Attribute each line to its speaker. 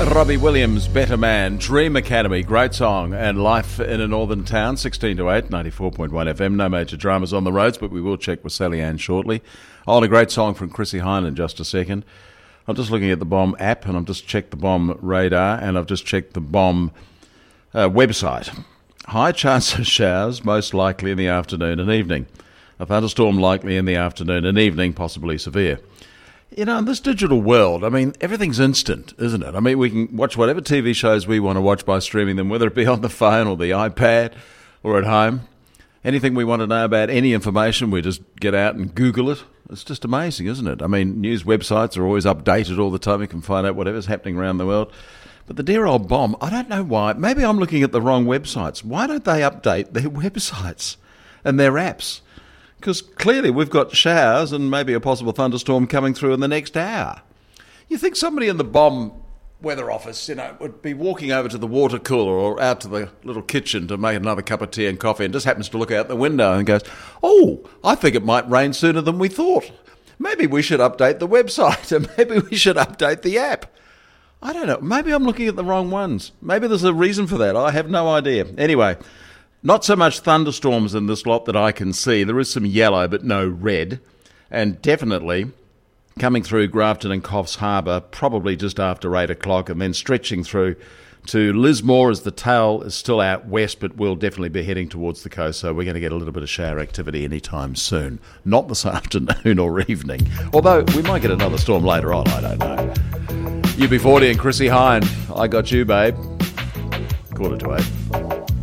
Speaker 1: Robbie Williams, Better Man, Dream Academy, great song, and Life in a Northern Town, 16 to 8, 94.1 FM. No major dramas on the roads, but we will check with Sally Ann shortly. Oh, and a great song from Chrissy Hine in just a second. I'm just looking at the BOM app, and I've just checked the BOM radar, and I've just checked the BOM website. High chance of showers, most likely in the afternoon and evening. A thunderstorm likely in the afternoon and evening, possibly severe. You know, in this digital world, I mean, everything's instant, isn't it? I mean, we can watch whatever TV shows we want to watch by streaming them, whether it be on the phone or the iPad or at home. Anything we want to know about any information, we just get out and Google it. It's just amazing, isn't it? I mean, news websites are always updated all the time. You can find out whatever's happening around the world. But the dear old BOM, I don't know why. Maybe I'm looking at the wrong websites. Why don't they update their websites and their apps? Because clearly we've got showers and maybe a possible thunderstorm coming through in the next hour. You think somebody in the BOM weather office, you know, would be walking over to the water cooler or out to the little kitchen to make another cup of tea and coffee and just happens to look out the window and goes, oh, I think it might rain sooner than we thought. Maybe we should update the website and maybe we should update the app. I don't know. Maybe I'm looking at the wrong ones. Maybe there's a reason for that. I have no idea. Anyway, not so much thunderstorms in this lot that I can see. There is some yellow, but no red. And definitely coming through Grafton and Coffs Harbour, probably just after 8 o'clock, and then stretching through to Lismore as the tail is still out west, but will definitely be heading towards the coast. So we're going to get a little bit of shower activity anytime soon. Not this afternoon or evening. Although we might get another storm later on, I don't know. UB40 and Chrissy Hine. I got you, babe. 7:45.